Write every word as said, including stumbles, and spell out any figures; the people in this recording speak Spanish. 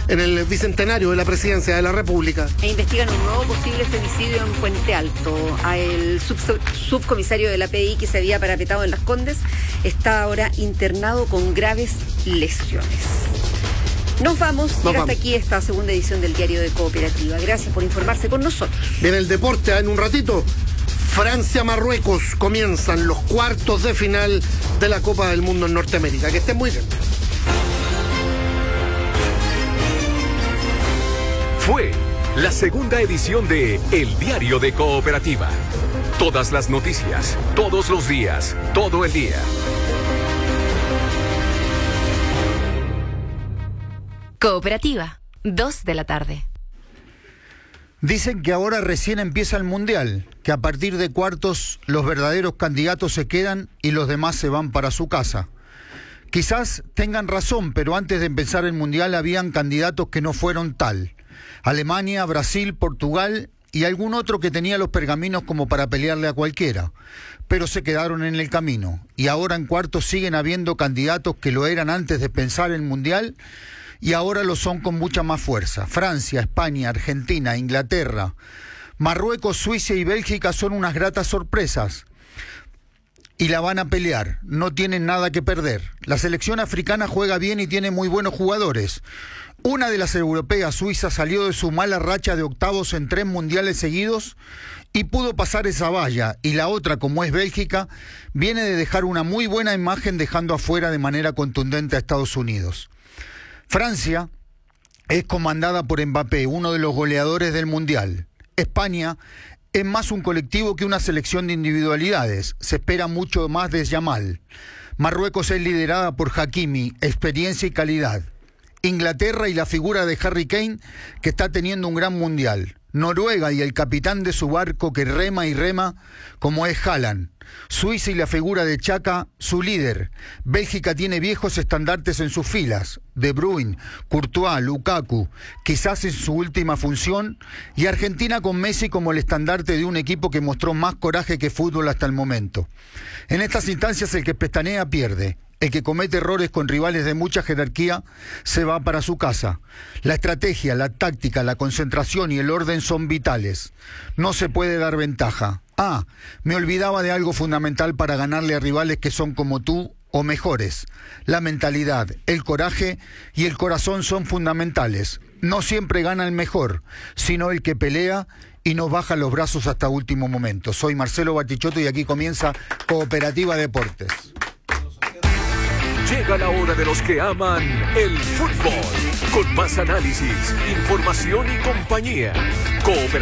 en el bicentenario de la presidencia de la República. E investigan un nuevo posible femicidio en Puente Alto. El sub subcomisario de la P I que se había parapetado en Las Condes está ahora internado con graves lesiones. Nos vamos. Nos Llega vamos. Hasta aquí esta segunda edición del Diario de Cooperativa. Gracias por informarse con nosotros. Viene el deporte en un ratito. Francia-Marruecos comienzan los cuartos de final de la Copa del Mundo en Norteamérica. Que estén muy bien. Fue la segunda edición de El Diario de Cooperativa. Todas las noticias, todos los días, todo el día. Cooperativa, dos de la tarde. Dicen que ahora recién empieza el Mundial, que a partir de cuartos los verdaderos candidatos se quedan y los demás se van para su casa. Quizás tengan razón, pero antes de empezar el Mundial habían candidatos que no fueron tal. Alemania, Brasil, Portugal y algún otro que tenía los pergaminos como para pelearle a cualquiera, pero se quedaron en el camino. Y ahora en cuartos siguen habiendo candidatos que lo eran antes de pensar el Mundial y ahora lo son con mucha más fuerza. Francia, España, Argentina, Inglaterra, Marruecos, Suiza y Bélgica son unas gratas sorpresas. Y la van a pelear, no tienen nada que perder. La selección africana juega bien y tiene muy buenos jugadores. Una de las europeas, Suiza, salió de su mala racha de octavos en tres mundiales seguidos y pudo pasar esa valla. Y la otra, como es Bélgica, viene de dejar una muy buena imagen dejando afuera de manera contundente a Estados Unidos. Francia es comandada por Mbappé, uno de los goleadores del Mundial. España es más un colectivo que una selección de individualidades. Se espera mucho más de Yamal. Marruecos es liderada por Hakimi, experiencia y calidad. Inglaterra y la figura de Harry Kane, que está teniendo un gran mundial. Noruega y el capitán de su barco que rema y rema, como es Haaland. Suiza y la figura de Xhaka, su líder. Bélgica tiene viejos estandartes en sus filas. De Bruyne, Courtois, Lukaku, quizás en su última función. Y Argentina con Messi como el estandarte de un equipo que mostró más coraje que fútbol hasta el momento. En estas instancias el que pestanea pierde. El que comete errores con rivales de mucha jerarquía se va para su casa. La estrategia, la táctica, la concentración y el orden son vitales. No se puede dar ventaja. Ah, me olvidaba de algo fundamental para ganarle a rivales que son como tú o mejores. La mentalidad, el coraje y el corazón son fundamentales. No siempre gana el mejor, sino el que pelea y no baja los brazos hasta último momento. Soy Marcelo Batichotto y aquí comienza Cooperativa Deportes. Llega la hora de los que aman el fútbol. Con más análisis, información y compañía. Cooperativa.